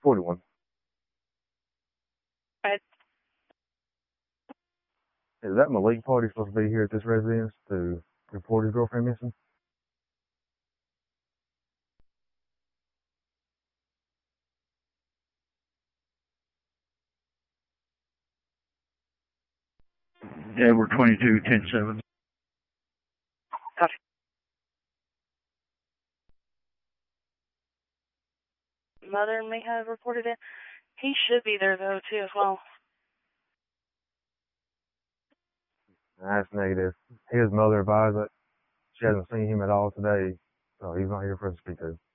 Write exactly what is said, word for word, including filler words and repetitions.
forty-one. Right. Is that Malik party supposed to be here at this residence to report his girlfriend missing? Edward twenty-two, ten seven. Copy. Mother may have reported it. He should be there, though, too, as well. That's negative. His mother advised that she hasn't seen him at all today, so he's not here for us to speak to.